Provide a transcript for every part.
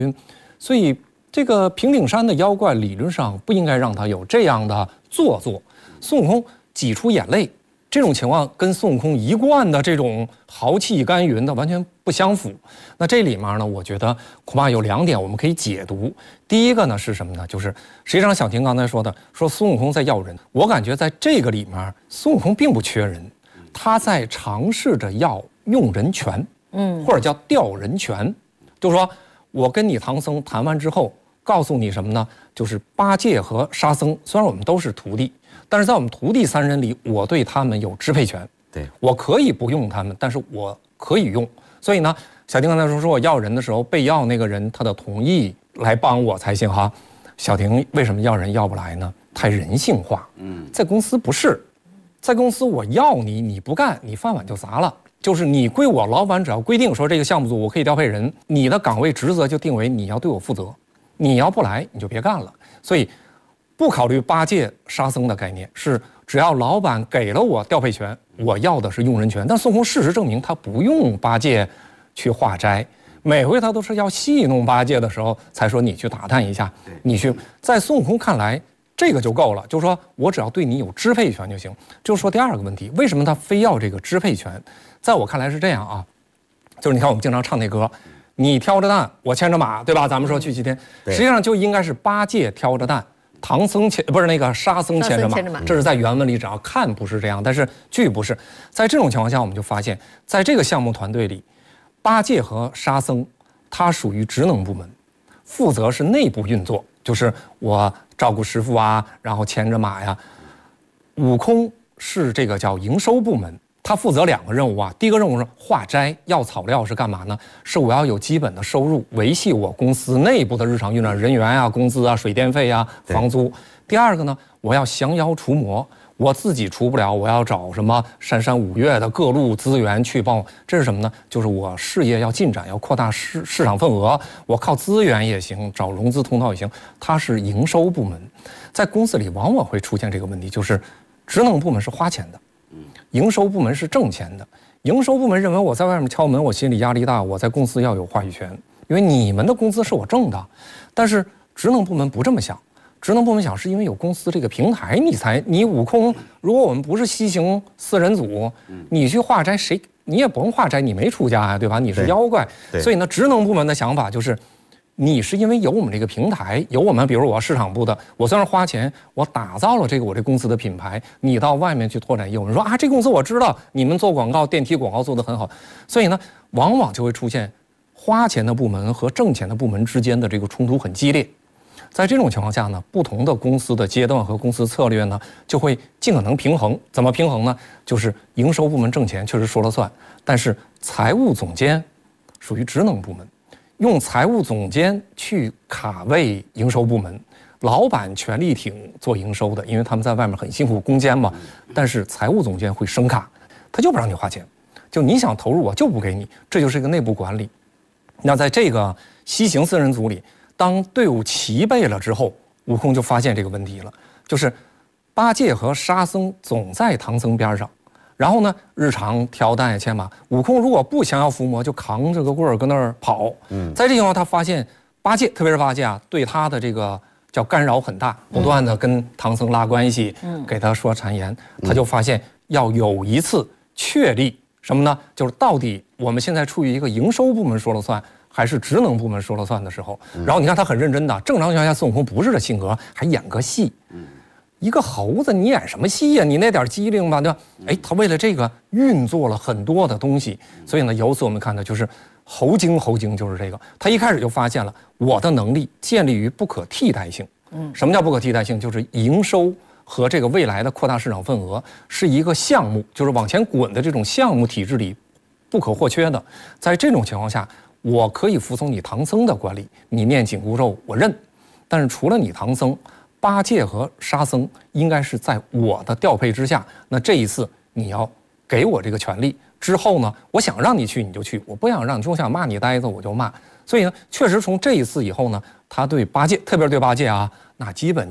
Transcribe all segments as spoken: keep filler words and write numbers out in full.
所以这个平顶山的妖怪理论上不应该让他有这样的做作。孙悟空挤出眼泪，这种情况跟孙悟空一贯的这种豪气干云的完全不相符。那这里面呢，我觉得恐怕有两点我们可以解读。第一个呢是什么呢？就是实际上小婷刚才说的，说孙悟空在要人，我感觉在这个里面，孙悟空并不缺人，他在尝试着要用人权，嗯，或者叫调人权，就是说我跟你唐僧谈完之后，告诉你什么呢？就是八戒和沙僧，虽然我们都是徒弟。但是在我们徒弟三人里，我对他们有支配权， 对， 我可以不用他们，但是我可以用。所以呢，小婷刚才说说我要人的时候，被要那个人他的同意来帮我才行哈。小婷为什么要人要不来呢？太人性化。嗯，在公司不是，在公司我要你，你不干，你饭碗就砸了。就是你归我，老板只要规定说这个项目组我可以调配人，你的岗位职责就定为你要对我负责，你要不来你就别干了。所以。不考虑八戒、沙僧的概念，是只要老板给了我调配权，我要的是用人权。但孙悟空事实证明，他不用八戒去化斋，每回他都是要戏弄八戒的时候，才说你去打探一下，你去。在孙悟空看来，这个就够了，就是说我只要对你有支配权就行。就是说第二个问题，为什么他非要这个支配权？在我看来是这样啊，就是你看我们经常唱那歌，你挑着担，我牵着马，对吧？咱们说去西天，实际上就应该是八戒挑着担。唐僧牵不是那个沙僧牵着马，这是在原文里只要看不是这样，但是句不是。在这种情况下，我们就发现，在这个项目团队里，八戒和沙僧他属于职能部门，负责是内部运作，就是我照顾师傅啊，然后牵着马呀。悟空是这个叫营收部门。他负责两个任务啊，第一个任务是化斋，要草料是干嘛呢？是我要有基本的收入，维系我公司内部的日常运转，人员啊、工资啊、水电费啊、房租。第二个呢，我要降妖除魔，我自己除不了，我要找什么三山五岳的各路资源去帮我。这是什么呢？就是我事业要进展，要扩大市市场份额，我靠资源也行，找融资通道也行。它是营收部门，在公司里往往会出现这个问题，就是职能部门是花钱的。营收部门是挣钱的，营收部门认为我在外面敲门，我心里压力大，我在公司要有话语权，因为你们的工资是我挣的。但是职能部门不这么想，职能部门想是因为有公司这个平台，你才你悟空，如果我们不是西行四人组，你去化斋谁你也不用化斋，你没出家呀，对吧？你是妖怪，所以呢，职能部门的想法就是。你是因为有我们这个平台，有我们，比如我市场部的，我虽然花钱，我打造了这个我这公司的品牌，你到外面去拓展业务，你说啊，这公司我知道，你们做广告、电梯广告做得很好，所以呢，往往就会出现花钱的部门和挣钱的部门之间的这个冲突很激烈。在这种情况下呢，不同的公司的阶段和公司策略呢，就会尽可能平衡。怎么平衡呢？就是营收部门挣钱确实说了算，但是财务总监属于职能部门。用财务总监去卡位营收部门，老板全力挺做营收的，因为他们在外面很辛苦攻坚嘛。但是财务总监会升卡，他就不让你花钱，就你想投入我就不给你，这就是一个内部管理。那在这个西行四人组里，当队伍齐备了之后，悟空就发现这个问题了，就是八戒和沙僧总在唐僧边上。然后呢，日常挑担牵马，悟空如果不降妖伏魔，就扛着个棍儿跟那儿跑。嗯，在这情况，他发现八戒，特别是八戒啊，对他的这个叫干扰很大，不断的跟唐僧拉关系，嗯，给他说谗言，他就发现要有一次确立什么呢？就是到底我们现在处于一个营收部门说了算，还是职能部门说了算的时候。然后你看他很认真的，正常情况下孙悟空不是这性格，还演个戏。嗯。一个猴子，你演什么戏呀？你那点机灵吧，对吧？哎，他为了这个运作了很多的东西，所以呢，由此我们看到就是猴精，猴精就是这个。他一开始就发现了我的能力建立于不可替代性。嗯，什么叫不可替代性？就是营收和这个未来的扩大市场份额是一个项目，就是往前滚的这种项目体制里不可或缺的。在这种情况下，我可以服从你唐僧的管理，你念紧箍咒我认，但是除了你唐僧。八戒和沙僧应该是在我的调配之下，那这一次你要给我这个权利。之后呢，我想让你去你就去，我不想让你，我想骂你呆子我就骂。所以呢，确实从这一次以后呢，他对八戒，特别是对八戒啊，那基本就是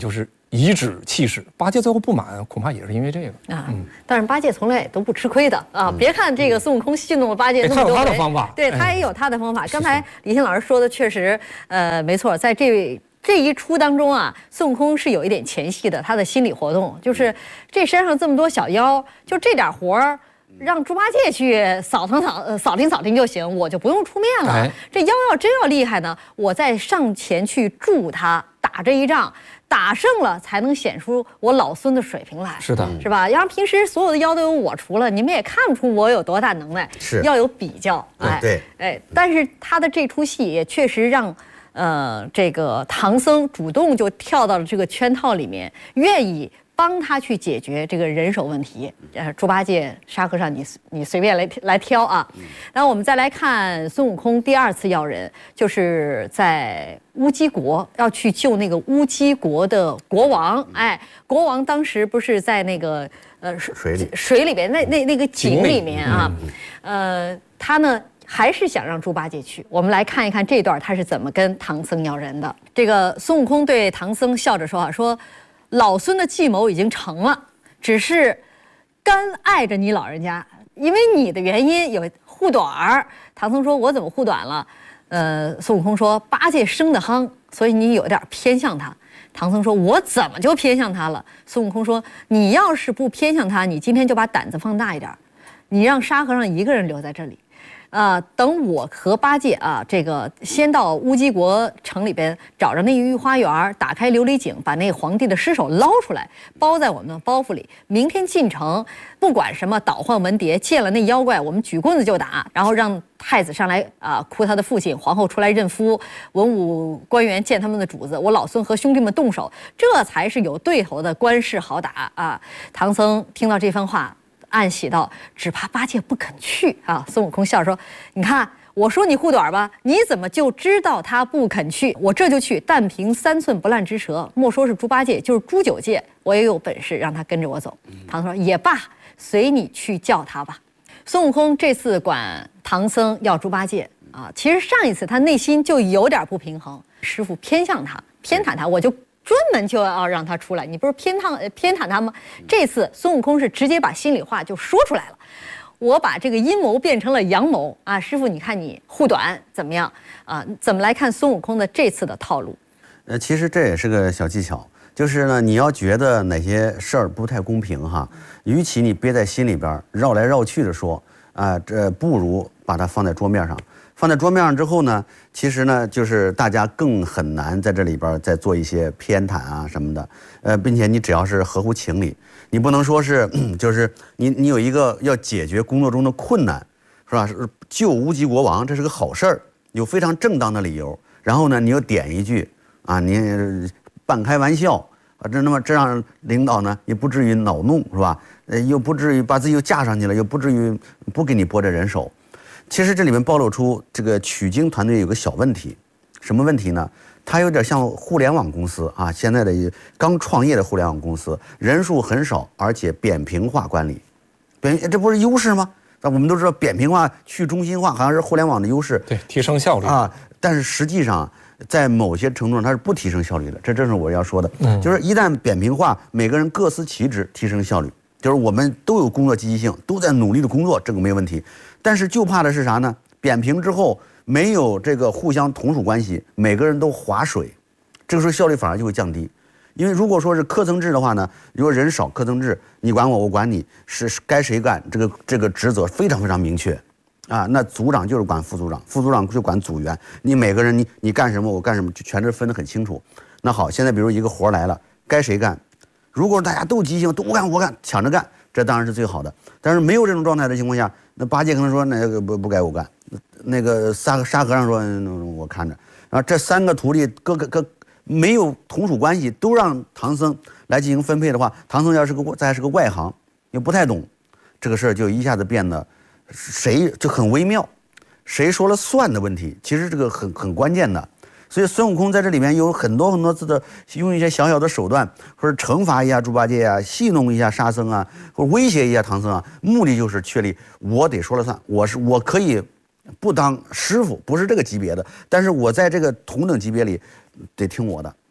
颐指气使。八戒最后不满，恐怕也是因为这个啊。嗯、但是八戒从来都不吃亏的啊！嗯、别看这个孙悟空戏弄了八戒那么多回， 他有他的方法， 对他也有他的方法。刚才李欣老师说的确实，呃，没错，在这。这一出当中啊，孙悟空是有一点前戏的，他的心理活动就是这山上这么多小妖，就这点活儿，让猪八戒去扫腾扫呃扫听扫听就行，我就不用出面了。哎、这妖要真要厉害呢，我再上前去助他打这一仗，打胜了才能显出我老孙的水平来。 是的， 是吧？要是平时所有的妖都由我除了，你们也看不出我有多大能耐。 是， 要有比较。 哎，对， 哎，但是他的这出戏也确实让。呃，这个唐僧主动就跳到了这个圈套里面，愿意帮他去解决这个人手问题。呃，猪八戒、沙和尚，你你随便来来挑啊。然后我们再来看孙悟空第二次要人，就是在乌鸡国要去救那个乌鸡国的国王。哎，国王当时不是在那个呃水里水里边那那那个井里面啊，呃，他呢。还是想让猪八戒去，我们来看一看这段他是怎么跟唐僧要人的。这个孙悟空对唐僧笑着说啊，说老孙的计谋已经成了，只是干碍着你老人家，因为你的原因有护短儿。唐僧说：“我怎么护短了？”呃，孙悟空说：“八戒生得夯，所以你有点偏向他。”唐僧说：“我怎么就偏向他了？”孙悟空说：“你要是不偏向他，你今天就把胆子放大一点，你让沙和尚一个人留在这里。”啊、呃，等我和八戒啊，这个先到乌鸡国城里边找着那御花园，打开琉璃井，把那皇帝的尸首捞出来，包在我们的包袱里。明天进城，不管什么倒换文牒，见了那妖怪，我们举棍子就打，然后让太子上来啊、呃，哭他的父亲，皇后出来认夫，文武官员见他们的主子，我老孙和兄弟们动手，这才是有对头的官事好打啊！唐僧听到这番话。暗喜道：“只怕八戒不肯去啊！”孙悟空笑说：“你看，我说你护短吧，你怎么就知道他不肯去？我这就去，但凭三寸不烂之舌，莫说是猪八戒，就是猪九戒，我也有本事让他跟着我走。”唐僧说：“也罢，随你去叫他吧。”孙悟空这次管唐僧要猪八戒啊，其实上一次他内心就有点不平衡，师傅偏向他，偏袒他，我就。专门就要让他出来，你不是偏袒偏袒他吗？这次孙悟空是直接把心里话就说出来了，我把这个阴谋变成了阳谋啊！师傅，你看你护短怎么样啊？怎么来看孙悟空的这次的套路？ 呃，其实这也是个小技巧，就是呢，你要觉得哪些事儿不太公平哈，与其你憋在心里边绕来绕去的说啊，这不如把它放在桌面上。放在桌面上之后呢，其实呢，就是大家更很难在这里边再做一些偏袒啊什么的，呃，并且你只要是合乎情理，你不能说是，就是你你有一个要解决工作中的困难，是吧？是救乌鸡国王，这是个好事儿，有非常正当的理由。然后呢，你又点一句啊，你半开玩笑啊，这那么这让领导呢也不至于恼怒，是吧？呃，又不至于把自己又架上去了，又不至于不给你拨这人手。其实这里面暴露出这个取经团队有个小问题，什么问题呢？它有点像互联网公司啊，现在的刚创业的互联网公司，人数很少，而且扁平化管理，扁这不是优势吗？那我们都知道扁平化、去中心化好像是互联网的优势， 对，提升效率啊。但是实际上，在某些程度上它是不提升效率的，这正是我要说的。嗯，就是一旦扁平化，每个人各司其职，提升效率。就是我们都有工作积极性，都在努力的工作，这个没有问题。但是就怕的是啥呢？扁平之后没有这个互相同属关系，每个人都划水，这个时候效率反而就会降低。因为如果说是科层制的话呢，如果人少科层制，你管我我管你，是该谁干，这个这个职责非常非常明确，啊，那组长就是管副组长，副组长就管组员，你每个人你你干什么我干什么，就全都分得很清楚。那好，现在比如一个活来了，该谁干？如果大家都积极，都我干我干，抢着干，这当然是最好的。但是没有这种状态的情况下，那八戒可能说那个不不该我干，那个沙沙和尚说我看着，然后这三个徒弟各个各没有同属关系，都让唐僧来进行分配的话，唐僧要是个再还是个外行，又不太懂，这个事儿就一下子变得谁就很微妙，谁说了算的问题，其实这个很很关键的。所以孙悟空在这里面有很多很多次的用一些小小的手段，或者惩罚一下猪八戒啊，戏弄一下沙僧啊，或者威胁一下唐僧啊，目的就是确立我得说了算，我是我可以不当师傅，不是这个级别的，但是我在这个同等级别里得听我的，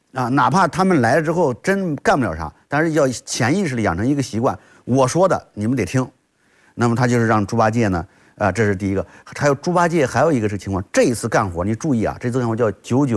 啊，哪怕他们来了之后真干不了啥，但是要潜意识里养成一个习惯，我说的你们得听。那么他就是让猪八戒呢，啊，这是第一个。还有猪八戒还有一个是情况，这一次干活你注意啊，这次干活叫九九